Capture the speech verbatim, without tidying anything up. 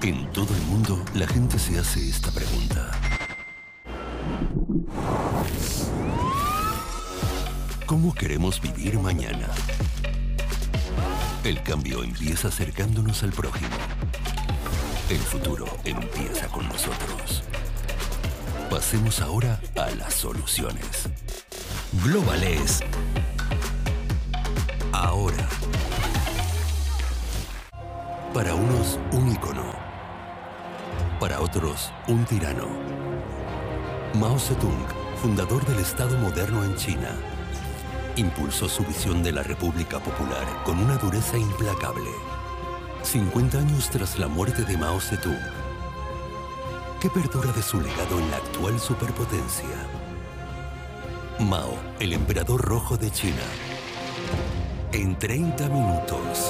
En todo el mundo, la gente se hace esta pregunta. ¿Cómo queremos vivir mañana? El cambio empieza acercándonos al prójimo. El futuro empieza con nosotros. Pasemos ahora a las soluciones. Global es ahora. Para unos, un ícono. Para otros, un tirano. Mao Zedong, fundador del Estado moderno en China, impulsó su visión de la República Popular con una dureza implacable. cincuenta años tras la muerte de Mao Zedong, ¿qué perdura de su legado en la actual superpotencia? Mao, el emperador rojo de China. En treinta minutos.